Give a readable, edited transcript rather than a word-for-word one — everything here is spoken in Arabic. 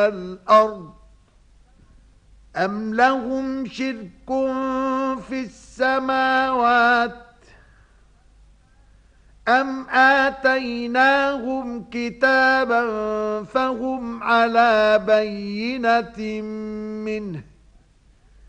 الأرض أم لهم شرك في السماوات أم آتيناهم كتابا فهم على بينة منه